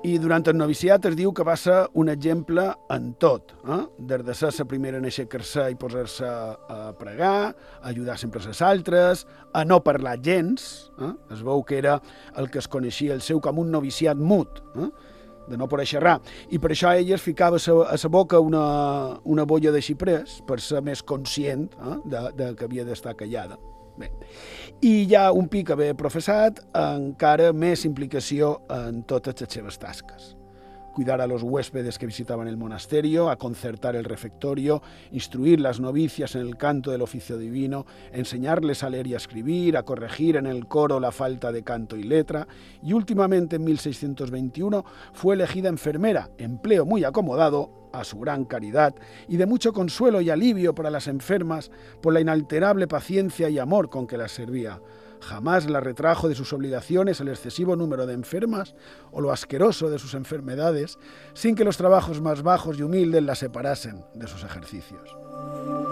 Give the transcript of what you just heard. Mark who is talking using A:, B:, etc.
A: I durant el noviciat es diu que va ser un exemple en tot, des de ser la primera en aixecar-se i posar-se a pregar, a ajudar sempre a les altres, a no parlar gens, es veu que era el que es coneixia el seu com un noviciat mut, de no poder xerrar, i per això ella es ficava a la boca una bolla de xiprers per ser més conscient de que havia d'estar callada. Bé. I ja un pic haver professat encara més implicació en totes les seves tasques. Cuidar a los huéspedes que visitaban el monasterio, a concertar el refectorio, instruir las novicias en el canto del oficio divino, enseñarles a leer y a escribir, a corregir en el coro la falta de canto y letra, y últimamente en 1621 fue elegida enfermera, empleo muy acomodado, a su gran caridad y de mucho consuelo y alivio para las enfermas por la inalterable paciencia y amor con que las servía. Jamás la retrajo de sus obligaciones el excesivo número de enfermas o lo asqueroso de sus enfermedades, sin que los trabajos más bajos y humildes la separasen de sus ejercicios.